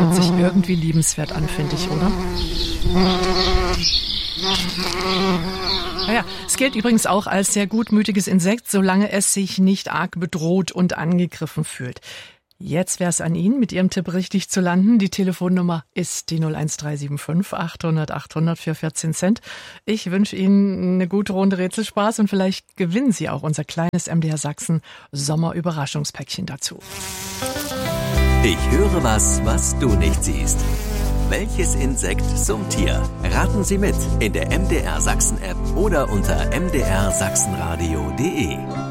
hört sich irgendwie liebenswert an, finde ich, oder? Naja, es gilt übrigens auch als sehr gutmütiges Insekt, solange es sich nicht arg bedroht und angegriffen fühlt. Jetzt wäre es an Ihnen, mit Ihrem Tipp richtig zu landen. Die Telefonnummer ist die 01375 800 800 für 14 Cent. Ich wünsche Ihnen eine gute Runde Rätselspaß und vielleicht gewinnen Sie auch unser kleines MDR Sachsen Sommerüberraschungspäckchen dazu. Ich höre was du nicht siehst. Welches Insekt summt hier? Raten Sie mit in der MDR Sachsen App oder unter mdrsachsenradio.de.